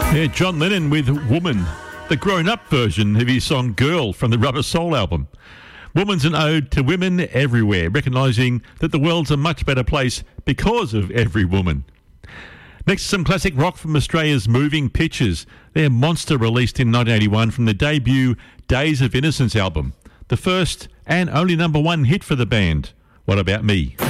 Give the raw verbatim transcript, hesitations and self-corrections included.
Yeah, John Lennon with Woman, the grown-up version of his song Girl from the Rubber Soul album. Woman's an ode to women everywhere, recognising that the world's a much better place because of every woman. Next, some classic rock from Australia's Moving Pictures. Their Monster, released in nineteen eighty-one from the debut Days of Innocence album, the first and only number one hit for the band. What About Me?